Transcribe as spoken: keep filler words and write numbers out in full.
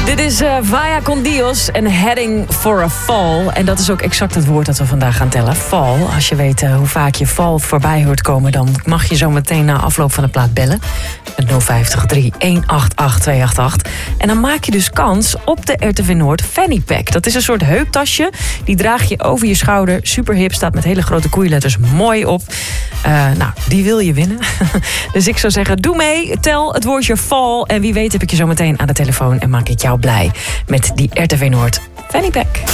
Dit is uh, Vaya con Dios en Heading for a Fall. En dat is ook exact het woord dat we vandaag gaan tellen. Fall. Als je weet uh, hoe vaak je fall voorbij hoort komen... dan mag je zo meteen na afloop van de plaat bellen. Met nul vijf drie, een acht acht, twee acht acht. En dan maak je dus kans op de R T V Noord Fanny Pack. Dat is een soort heuptasje. Die draag je over je schouder. Super hip, staat met hele grote koeienletters mooi op. Uh, nou, die wil je winnen. Dus ik zou zeggen, doe mee. Tel het woordje fall. En wie weet heb ik je zo meteen aan de telefoon... en maak ik jou blij met die R T V Noord Fanny Pack.